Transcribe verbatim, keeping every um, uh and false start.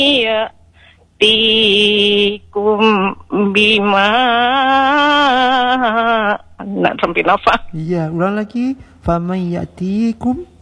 ya'tikum bima. Nak sampai lafaz. Ya, ulang lagi. Faman ya'tikum